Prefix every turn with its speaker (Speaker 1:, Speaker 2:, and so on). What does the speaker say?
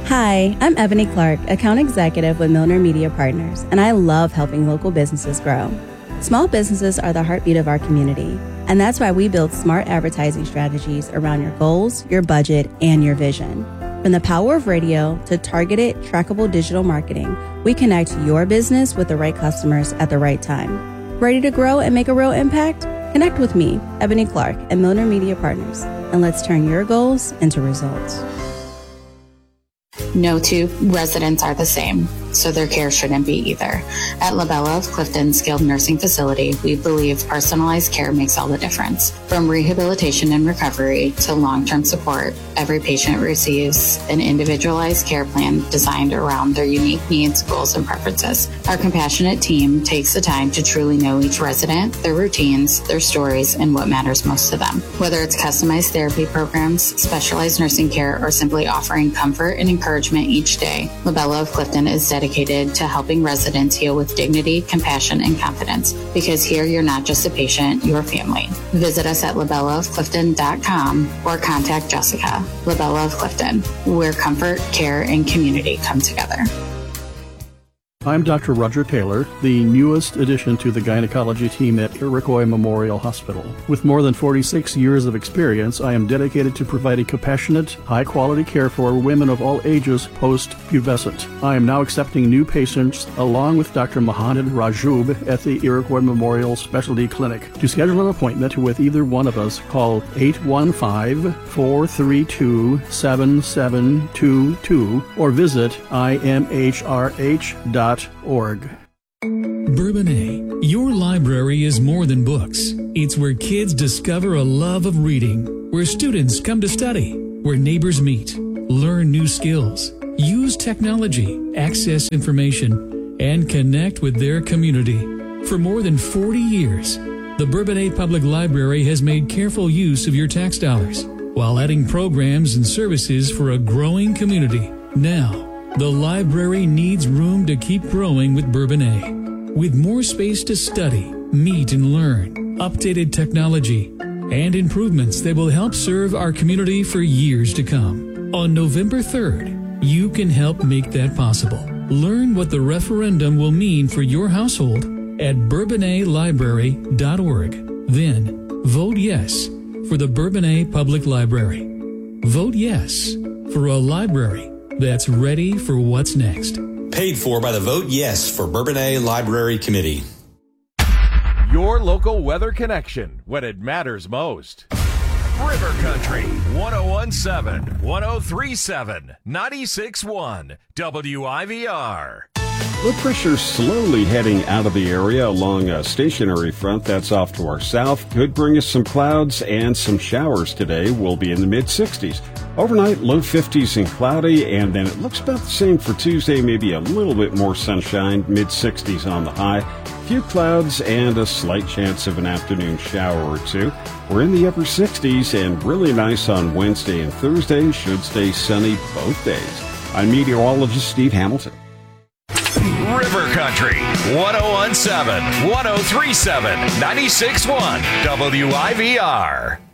Speaker 1: Hi, I'm Ebony Clark, Account Executive with Milner Media Partners, and I love helping local businesses grow. Small businesses are the heartbeat of our community, and that's why we build smart advertising strategies around your goals, your budget, and your vision. From the power of radio to targeted, trackable digital marketing, we connect your business with the right customers at the right time. Ready to grow and make a real impact? Connect with me, Ebony Clark, at Milner Media Partners, and let's turn your goals into results.
Speaker 2: No two residents are the same, so their care shouldn't be either. At Labella of Clifton Skilled Nursing Facility, we believe personalized care makes all the difference. From rehabilitation and recovery to long-term support, every patient receives an individualized care plan designed around their unique needs, goals, and preferences. Our compassionate team takes the time to truly know each resident, their routines, their stories, and what matters most to them. Whether it's customized therapy programs, specialized nursing care, or simply offering comfort and encouragement each day, Labella of Clifton is dedicated to helping residents heal with dignity, compassion, and confidence. Because here you're not just a patient, you're family. Visit us at labellaofclifton.com or contact Jessica. Labella of Clifton, where comfort, care, and community come together.
Speaker 3: I'm Dr. Roger Taylor, the newest addition to the gynecology team at Iroquois Memorial Hospital. With more than 46 years of experience, I am dedicated to providing compassionate, high-quality care for women of all ages post-pubescent. I am now accepting new patients along with Dr. Mohamed Rajoub at the Iroquois Memorial Specialty Clinic. To schedule an appointment with either one of us, call 815-432-7722 or visit imhrh.org.
Speaker 4: Bourbonnais, your library is more than books. It's where kids discover a love of reading, where students come to study, where neighbors meet, learn new skills, use technology, access information, and connect with their community. For more than 40 years, the Bourbonnais Public Library has made careful use of your tax dollars while adding programs and services for a growing community. Now, the library needs room to keep growing with Bourbonnais. With more space to study, meet, and learn, updated technology, and improvements that will help serve our community for years to come. On November 3rd, you can help make that possible. Learn what the referendum will mean for your household at bourbonnaislibrary.org. Then, vote yes for the Bourbonnais Public Library. Vote yes for a library that's ready for what's next.
Speaker 5: Paid for by the Vote Yes for Bourbonnais Library Committee.
Speaker 6: Your local weather connection when it matters most. River Country, 1017, 1037, 96.1, WIVR.
Speaker 7: Low pressure slowly heading out of the area along a stationary front that's off to our south. Could bring us some clouds and some showers today. We'll be in the mid-60s. Overnight, low 50s and cloudy, and then it looks about the same for Tuesday, maybe a little bit more sunshine, mid-60s on the high. Few clouds and a slight chance of an afternoon shower or two. We're in the upper 60s and really nice on Wednesday and Thursday. Should stay sunny both days. I'm meteorologist Steve Hamilton.
Speaker 6: River Country, 1017, 1037, 96.1, WIVR.